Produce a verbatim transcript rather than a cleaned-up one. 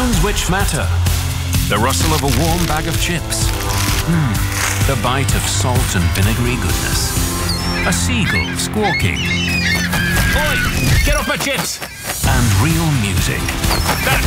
sounds which matter. The rustle of a warm bag of chips. Mm, the bite of salt and vinegary goodness. A seagull squawking. Oi! Get off my chips! And real music. That